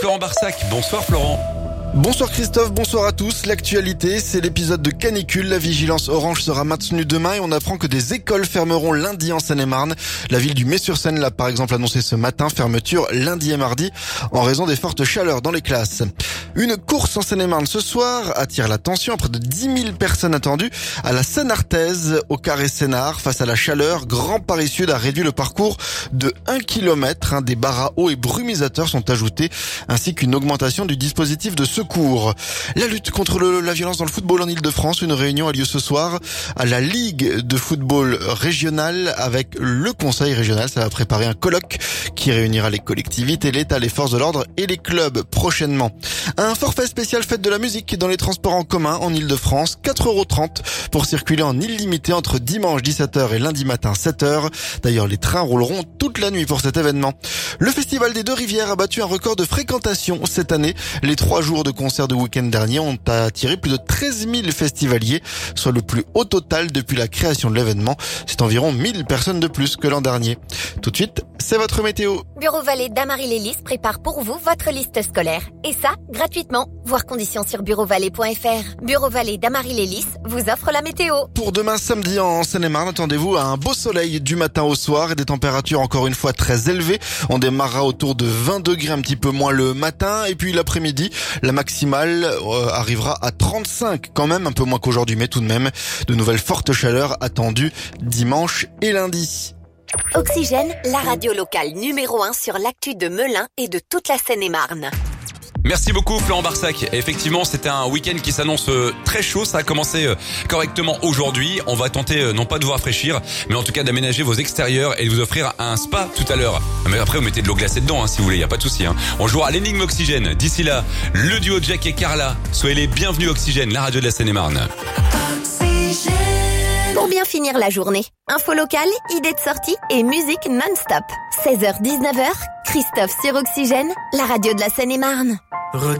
Florent Barsac. Bonsoir Florent. Bonsoir Christophe, bonsoir à tous. L'actualité, c'est l'épisode de canicule. La vigilance orange sera maintenue demain et on apprend que des écoles fermeront lundi en Seine-et-Marne. La ville du Mets-sur-Seine l'a par exemple annoncé ce matin, fermeture lundi et mardi en raison des fortes chaleurs dans les classes. Une course en Seine-et-Marne ce soir attire l'attention. Près de 10 000 personnes attendues à la Seine-Artaise, au carré Sénart. Face à la chaleur, Grand Paris Sud a réduit le parcours de 1 km. Des barres à eau et brumisateurs sont ajoutés, ainsi qu'une augmentation du dispositif de secours. La lutte contre la violence dans le football en Ile-de-France. Une réunion a lieu ce soir à la Ligue de football régionale avec le Conseil régional. Ça va préparer un colloque qui réunira les collectivités, l'État, les forces de l'ordre et les clubs prochainement. Un forfait spécial fête de la musique dans les transports en commun en Ile-de-France. 4,30 € pour circuler en illimité entre dimanche 17h et lundi matin 7h. D'ailleurs, les trains rouleront toute la nuit pour cet événement. Le Festival des Deux-Rivières a battu un record de fréquentation cette année. Les 3 jours de concert de week-end dernier ont attiré plus de 13 000 festivaliers, soit le plus haut total depuis la création de l'événement. C'est environ 1000 personnes de plus que l'an dernier. Tout de suite, c'est votre météo. Bureau Vallée d'Amarie-Lélis prépare pour vous votre liste scolaire. Et ça, gratuitement. Voir conditions sur bureauvalais.fr. Bureau Vallée d'Amarie-Lélis vous offre la météo. Pour demain samedi en Seine-et-Marne, attendez-vous à un beau soleil du matin au soir et des températures encore une fois très élevées. On démarrera autour de 20 degrés, un petit peu moins le matin. Et puis l'après-midi, la maximale arrivera à 35 quand même, un peu moins qu'aujourd'hui, mais tout de même. De nouvelles fortes chaleurs attendues dimanche et lundi. Oxygène, la radio locale numéro 1 sur l'actu de Melun et de toute la Seine-et-Marne. Merci beaucoup Florent Barsac. Effectivement, c'était un week-end qui s'annonce très chaud. Ça a commencé correctement aujourd'hui. On va tenter non pas de vous rafraîchir, mais en tout cas d'aménager vos extérieurs et de vous offrir un spa tout à l'heure. Mais après, vous mettez de l'eau glacée dedans si vous voulez, y a pas de souci. On jouera à l'énigme Oxygène. D'ici là, le duo Jack et Carla. Soyez les bienvenus Oxygène, la radio de la Seine-et-Marne. Pour bien finir la journée, info locale, idées de sortie et musique non-stop. 16h-19h, Christophe sur Oxygène, la radio de la Seine-et-Marne.